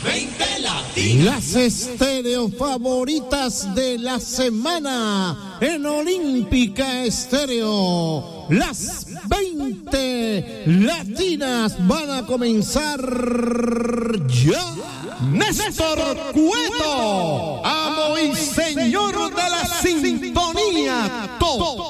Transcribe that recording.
20 latinas. Las estéreo favoritas de la semana en Olímpica Estéreo. Las 20 latinas van a comenzar ya. Néstor Cueto, amo y señor de la sintonía.